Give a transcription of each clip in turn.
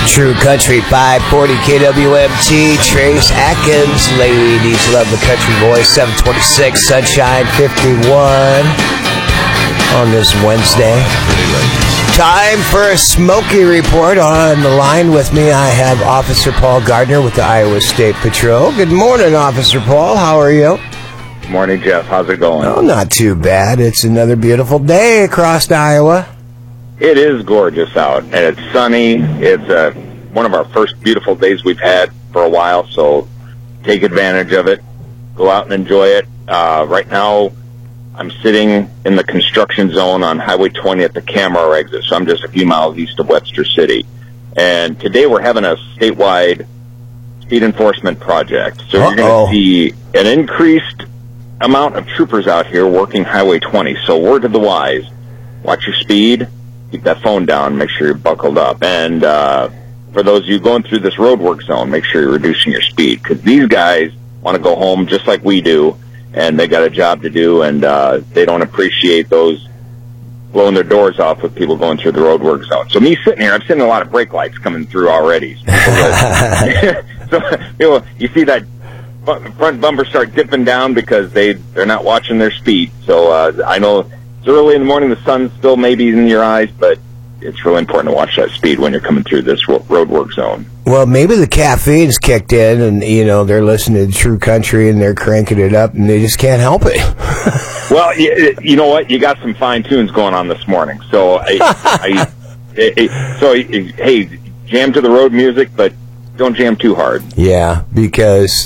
True Country 540 KWMT. Trace Atkins, ladies love the country voice. 726 Sunshine 51 on this Wednesday. Time for a Smokey Report. On the line with me, I have Officer Paul Gardner with the Iowa State Patrol. Good morning, Officer Paul. How are you? Good morning, Jeff. How's it going? Oh, not too bad. It's another beautiful day across Iowa. It is gorgeous out, and it's sunny. It's one of our first beautiful days we've had for a while, so take advantage of it. Go out and enjoy it. Right now, I'm sitting in the construction zone on Highway 20 at the Camaro exit, so I'm just a few miles east of Webster City. And today we're having a statewide speed enforcement project, so you're going to see an increased amount of troopers out here working Highway 20. So word to the wise, watch your speed, keep that phone down, make sure you're buckled up. And for those of you going through this roadwork zone, make sure you're reducing your speed, because these guys want to go home just like we do, and they got a job to do, and they don't appreciate those blowing their doors off with people going through the roadwork zone. So me sitting here, I'm seeing a lot of brake lights coming through already. So you see that front bumper start dipping down because they're not watching their speed. So I know it's early in the morning, the sun's still maybe in your eyes, but it's really important to watch that speed when you're coming through this roadwork zone. Well, maybe the caffeine's kicked in, and they're listening to True Country and they're cranking it up, and they just can't help it. Well, you know what? You got some fine tunes going on this morning, so hey, jam to the road music, but don't jam too hard. Yeah, because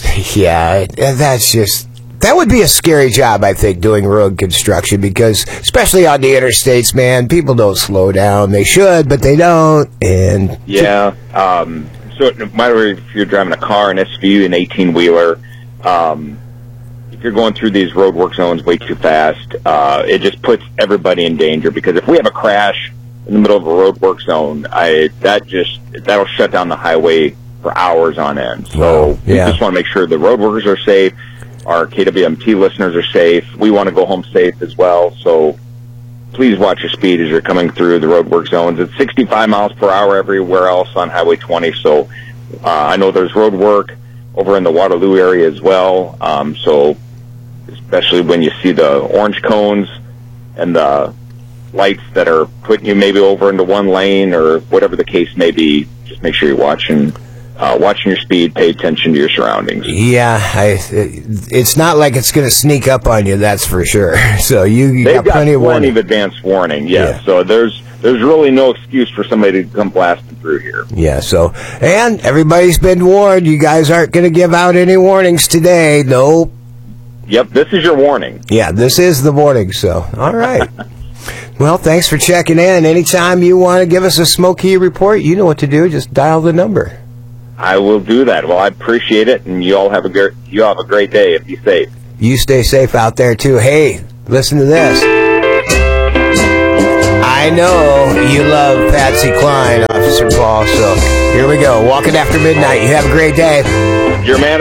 that would be a scary job, I think, doing road construction, because especially on the interstates, man, people don't slow down. They should, but they don't. And so no matter if you're driving a car, an SUV, an 18-wheeler, if you're going through these roadwork zones way too fast, it just puts everybody in danger, because if we have a crash in the middle of a roadwork zone, that'll shut down the highway for hours on end. So we just want to make sure the road workers are safe. Our KWMT listeners are safe. We want to go home safe as well. So please watch your speed as you're coming through the roadwork zones. It's 65 miles per hour everywhere else on Highway 20. So I know there's road work over in the Waterloo area as well. So especially when you see the orange cones and the lights that are putting you maybe over into one lane or whatever the case may be, just make sure you're watching your speed, pay attention to your surroundings. Yeah, it's not like it's going to sneak up on you, that's for sure. So you got plenty of warning. Plenty of advance warning, yeah. So there's really no excuse for somebody to come blasting through here. Yeah, and everybody's been warned. You guys aren't going to give out any warnings today. Nope. Yep, this is your warning. Yeah, this is the warning, so all right. Well, thanks for checking in. Anytime you want to give us a Smokey report, you know what to do. Just dial the number. I will do that. Well, I appreciate it, and you all have a great day. Be safe. You stay safe out there too. Hey, listen to this. I know you love Patsy Cline, Officer Paul. So here we go. Walking After Midnight. You have a great day. Your man.